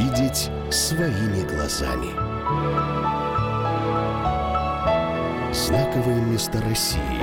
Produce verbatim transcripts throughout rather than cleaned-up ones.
Увидеть своими глазами. Знаковые места России.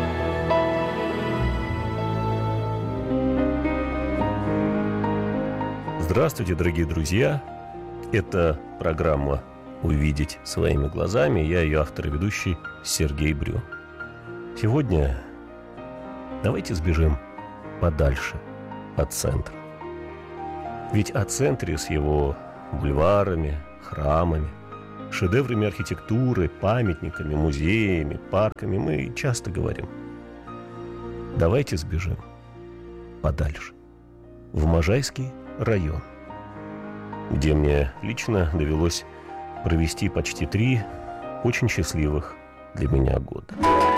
Здравствуйте, дорогие друзья! Это программа «Увидеть своими глазами». Я ее автор и ведущий Сергей Брю. Сегодня давайте сбежим подальше от центра. Ведь о центре с его бульварами, храмами, шедеврами архитектуры, памятниками, музеями, парками мы часто говорим. Давайте сбежим подальше, в Можайский район, где мне лично довелось провести почти три очень счастливых для меня года.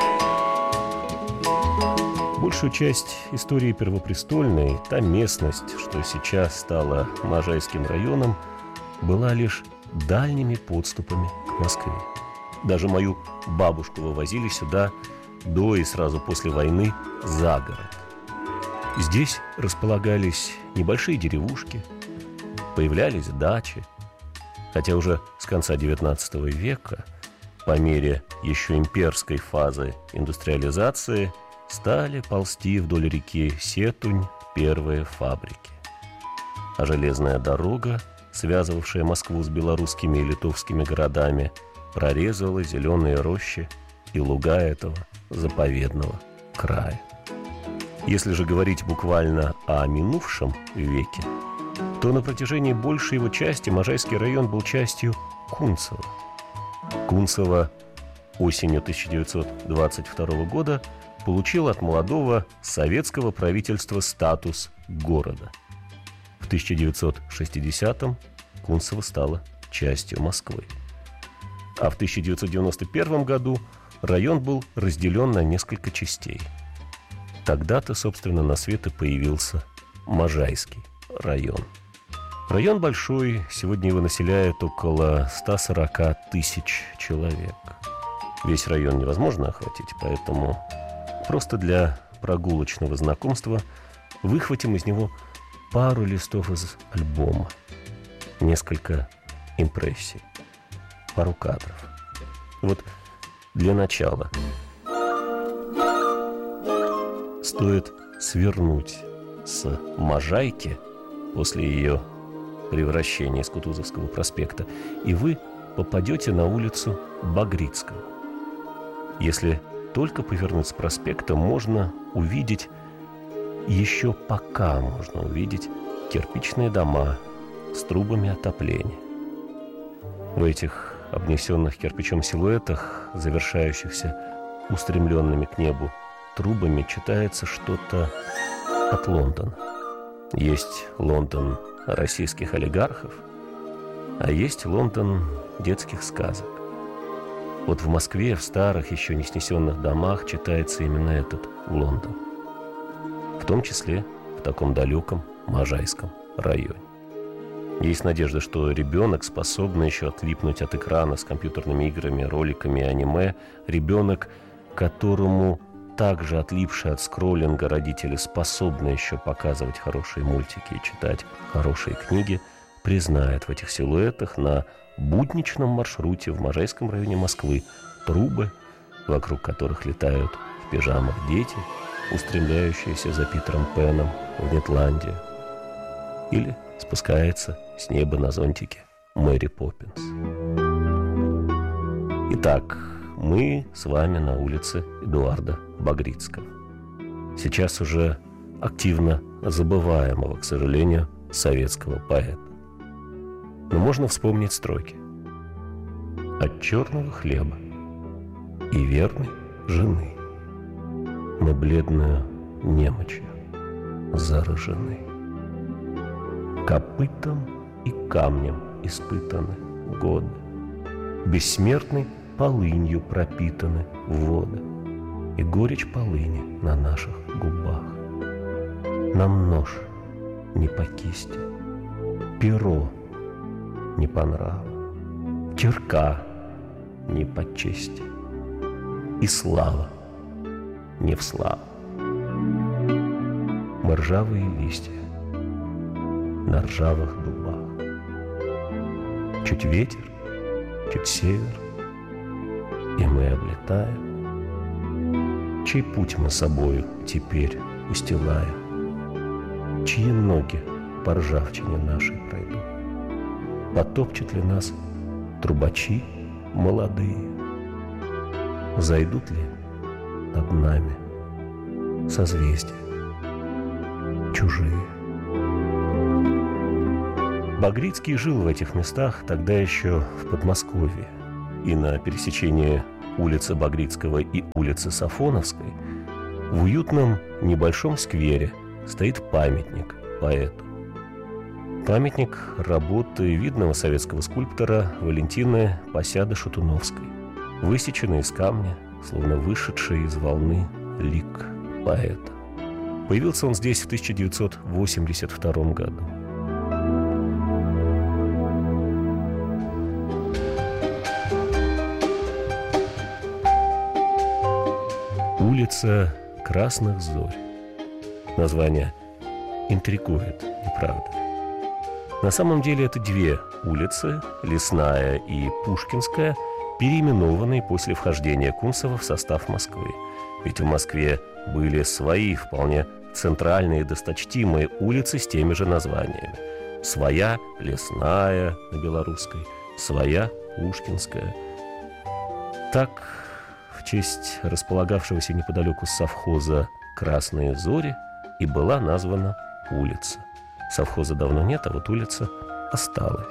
Большую часть истории Первопрестольной, та местность, что сейчас стала Можайским районом, была лишь дальними подступами к Москве. Даже мою бабушку вывозили сюда до и сразу после войны за город. Здесь располагались небольшие деревушки, появлялись дачи, хотя уже с конца девятнадцатого века, по мере еще имперской фазы индустриализации, стали ползти вдоль реки Сетунь первые фабрики. А железная дорога, связывавшая Москву с белорусскими и литовскими городами, прорезала зеленые рощи и луга этого заповедного края. Если же говорить буквально о минувшем веке, то на протяжении большей его части Можайский район был частью Кунцево. Кунцево осенью тысяча девятьсот двадцать второго года получил от молодого советского правительства статус города. В тысяча девятьсот шестидесятом Кунцево стало частью Москвы. А в тысяча девятьсот девяносто первом году район был разделен на несколько частей. Тогда-то, собственно, на свет и появился Можайский район. Район большой, сегодня его населяет около ста сорока тысяч человек. Весь район невозможно охватить, поэтому просто для прогулочного знакомства выхватим из него пару листов из альбома, несколько импрессий, пару кадров. Вот для начала стоит свернуть с Можайки после ее превращения из Кутузовского проспекта, и вы попадете на улицу Багрицкого. Если только повернуть с проспекта, можно увидеть, еще пока можно увидеть кирпичные дома с трубами отопления. В этих обнесенных кирпичом силуэтах, завершающихся устремленными к небу трубами, читается что-то от Лондона. Есть Лондон российских олигархов, а есть Лондон детских сказок. Вот в Москве, в старых, еще не снесенных домах читается именно этот Лондон. В том числе в таком далеком Можайском районе. Есть надежда, что ребенок, способный еще отлипнуть от экрана с компьютерными играми, роликами и аниме, ребенок, которому также отлипшие от скроллинга родители способны еще показывать хорошие мультики и читать хорошие книги, признает в этих силуэтах на будничном маршруте в Можайском районе Москвы трубы, вокруг которых летают в пижамах дети, устремляющиеся за Питером Пэном в Нетландию, или спускается с неба на зонтике Мэри Поппинс. Итак, мы с вами на улице Эдуарда Багрицкого. Сейчас уже активно забываемого, к сожалению, советского поэта. Но можно вспомнить строки: «От черного хлеба и верной жены мы бледную немочью заражены. Копытом и камнем испытаны годы, бессмертной полынью пропитаны воды, и горечь полыни на наших губах. Нам нож не по кисти, перо не по нраву, кирка не по чести, и слава не в славу. Мы ржавые листья на ржавых дубах, Чуть ветер, чуть север, и мы облетаем. Чей путь мы собою теперь устилаем? Чьи ноги по ржавчине нашей пройдут? Потопчут ли нас трубачи молодые? Зайдут ли над нами созвездия чужие? Багрицкий жил в этих местах тогда еще в Подмосковье, и на пересечении улицы Багрицкого и улицы Сафоновской в уютном небольшом сквере стоит памятник поэту. Памятник работы видного советского скульптора Валентины Посяды-Шатуновской, высеченный из камня, словно вышедший из волны лик поэта. Появился он здесь в тысяча девятьсот восемьдесят втором году. Улица Красных Зорь. Название интригует, не правда ли? На самом деле это две улицы, Лесная и Пушкинская, переименованные после вхождения Кунцева в состав Москвы. Ведь в Москве были свои, вполне центральные, досточтимые улицы с теми же названиями. Своя Лесная на белорусской, своя Пушкинская. Так, в честь располагавшегося неподалеку совхоза «Красные Зори» и была названа улица. Совхоза давно нет, а вот улица осталась.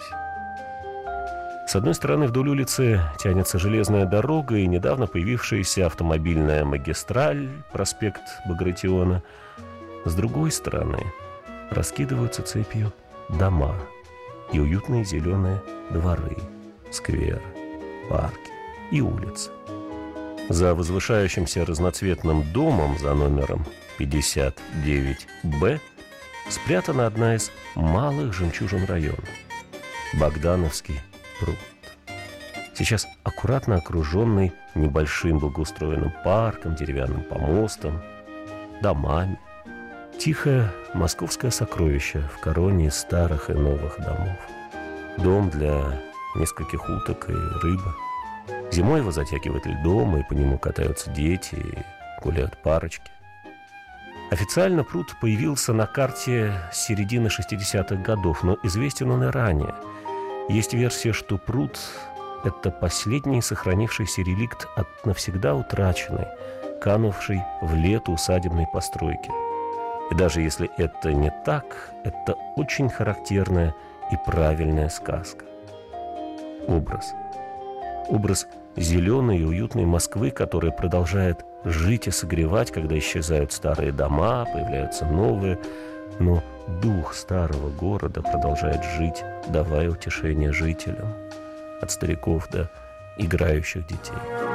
С одной стороны, вдоль улицы тянется железная дорога и недавно появившаяся автомобильная магистраль, проспект Багратиона. С другой стороны, раскидываются цепью дома и уютные зеленые дворы, скверы, парки и улицы. За возвышающимся разноцветным домом за номером пятьдесят девять Б спрятана одна из малых жемчужин района – Богдановский пруд. Сейчас аккуратно окруженный небольшим благоустроенным парком, деревянным помостом, домами. Тихое московское сокровище в короне старых и новых домов. Дом для нескольких уток и рыбы. Зимой его затягивает льдом, и по нему катаются дети, и гуляют парочки. Официально пруд появился на карте с середины шестидесятых годов, но известен он и ранее. Есть версия, что пруд – это последний сохранившийся реликт от навсегда утраченной, канувшей в лету усадебной постройки. И даже если это не так, это очень характерная и правильная сказка. Образ. Образ зеленой и уютной Москвы, которая продолжает жить и согревать, когда исчезают старые дома, появляются новые. Но дух старого города продолжает жить, давая утешение жителям, от стариков до играющих детей.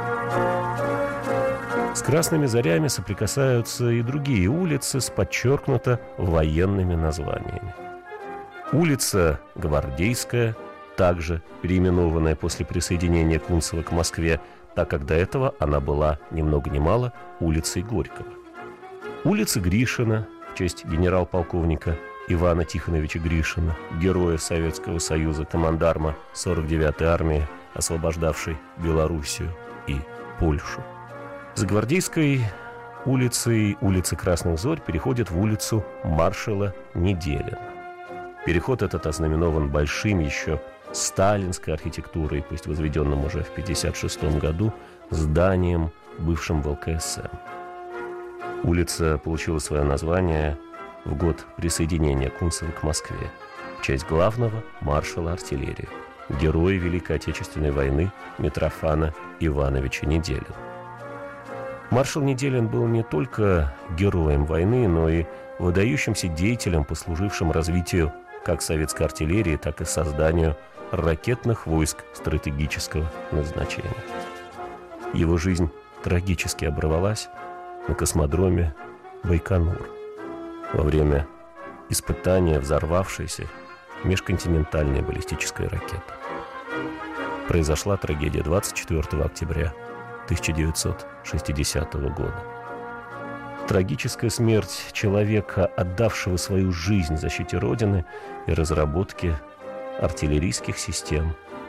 С красными зарями соприкасаются и другие улицы с подчеркнуто военными названиями. Улица Гвардейская, также переименованная после присоединения Кунцева к Москве, так как до этого она была ни много ни мало улицей Горького. Улица Гришина в честь генерал-полковника Ивана Тихоновича Гришина, героя Советского Союза, командарма сорок девятой армии, освобождавшей Белоруссию и Польшу. За Гвардейской улицей улица Красных Зорь переходит в улицу маршала Неделина. Переход этот ознаменован большим еще сталинской архитектурой, пусть возведенным уже в пятьдесят шестом году, зданием, бывшим в эл ка эс эм. Улица получила свое название в год присоединения Кунцева к Москве в честь главного маршала артиллерии, героя Великой Отечественной войны Митрофана Ивановича Неделина. Маршал Неделин был не только героем войны, но и выдающимся деятелем, послужившим развитию как советской артиллерии, так и созданию ракетных войск стратегического назначения. Его жизнь трагически оборвалась на космодроме Байконур во время испытания взорвавшейся межконтинентальной баллистической ракеты. Произошла трагедия двадцать четвёртого октября тысяча девятьсот шестидесятого года. Трагическая смерть человека, отдавшего свою жизнь защите Родины и разработке артиллерийских систем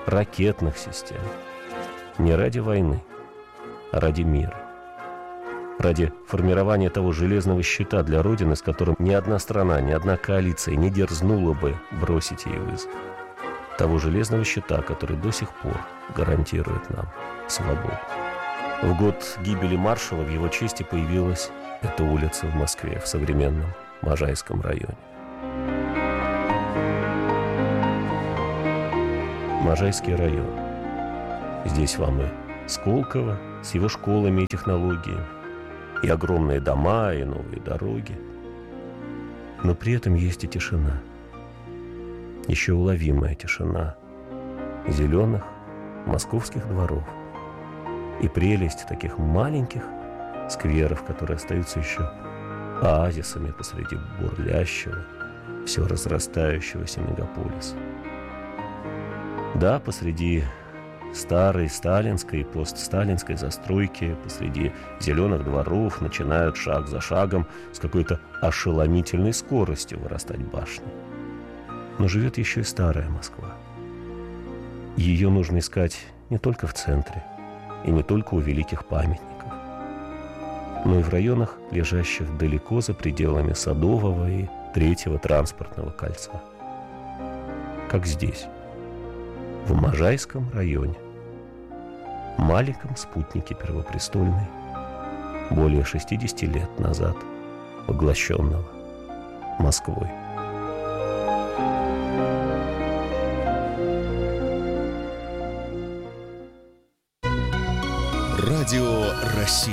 ракетных систем. Не ради войны, а ради мира. Ради формирования того железного щита для Родины, с которым ни одна страна, ни одна коалиция не дерзнула бы бросить ей вызов. Того железного щита, который до сих пор гарантирует нам свободу. В год гибели маршала в его честь появилась эта улица в Москве, в современном Можайском районе. Можайский район. Здесь вам и Сколково с его школами и технологиями, и огромные дома, и новые дороги. Но при этом есть и тишина. Еще уловимая тишина зеленых московских дворов и прелесть таких маленьких скверов, которые остаются еще оазисами посреди бурлящего, все разрастающегося мегаполиса. Да, посреди старой сталинской и постсталинской застройки, посреди зеленых дворов начинают шаг за шагом с какой-то ошеломительной скоростью вырастать башни. Но живет еще и старая Москва. Ее нужно искать не только в центре и не только у великих памятников, но и в районах, лежащих далеко за пределами Садового и Третьего транспортного кольца. Как здесь, в Можайском районе, маленьком спутнике Первопрестольной, более шестидесяти лет назад поглощенного Москвой. Радио России.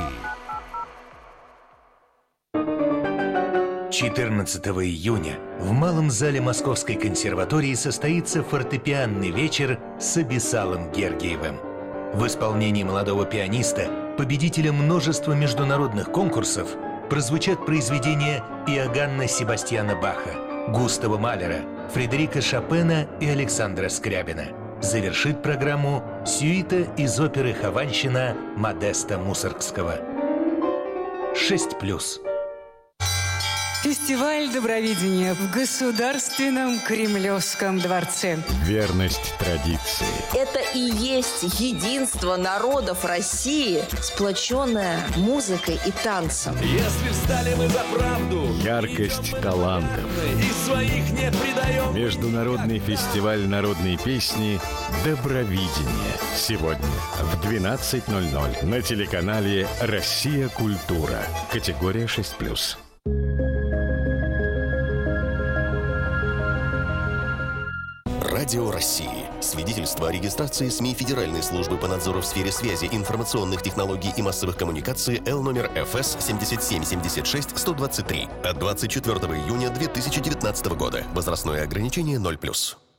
четырнадцатого июня в Малом зале Московской консерватории состоится фортепианный вечер с Абисалом Гергиевым. В исполнении молодого пианиста, победителя множества международных конкурсов, прозвучат произведения Иоганна Себастьяна Баха, Густава Малера, Фредерика Шопена и Александра Скрябина. Завершит программу сюита из оперы «Хованщина» Модеста Мусоргского. шесть плюс. Фестиваль добровидения в Государственном Кремлевском дворце. Верность традиции. Это и есть единство народов России, сплоченное музыкой и танцем. Если встали мы за правду, Яркость талантов. и своих не предаем. Международный фестиваль народной песни «Добровидение». Сегодня в двенадцать ноль ноль на телеканале «Россия. Культура». Категория шесть плюс. Радио России. Свидетельство о регистрации СМИ Федеральной службы по надзору в сфере связи, информационных технологий и массовых коммуникаций Л номер эф эс семь семь семь шесть сто двадцать три от двадцать четвёртого июня две тысячи девятнадцатого года. Возрастное ограничение ноль плюс.